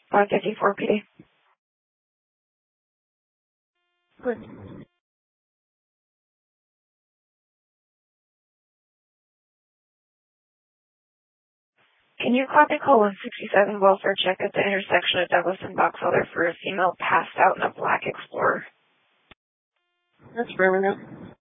554 PD. Good. Can you copy call 167 welfare check at the intersection of Douglas and Boxelder for a female passed out in a black Explorer? That's affirmative.